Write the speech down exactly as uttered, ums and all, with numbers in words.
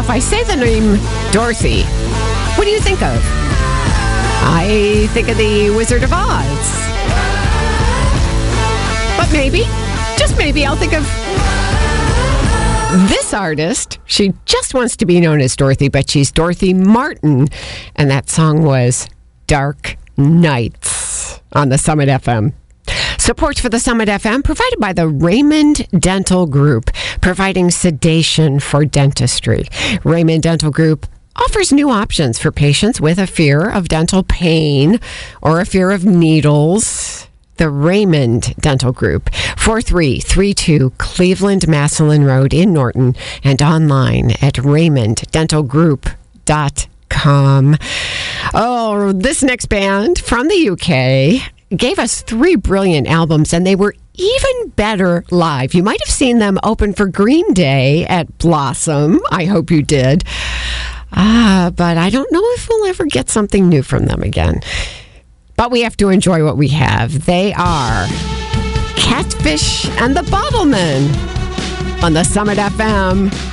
if I say the name Dorothy, what do you think of? I think of the Wizard of Oz. But maybe, just maybe, I'll think of this artist. She just wants to be known as Dorothy, but she's Dorothy Martin. And that song was Dark Nights on the Summit F M. Support for the Summit F M provided by the Raymond Dental Group, providing sedation for dentistry. Raymond Dental Group offers new options for patients with a fear of dental pain or a fear of needles. The Raymond Dental Group, four three three two Cleveland Massillon Road in Norton, and online at raymond dental group dot com. Oh, this next band from the U K gave us three brilliant albums, and they were even better live. You might have seen them open for Green Day at Blossom. I hope you did. Ah, but I don't know if we'll ever get something new from them again. But we have to enjoy what we have. They are Catfish and the Bottlemen on the Summit F M.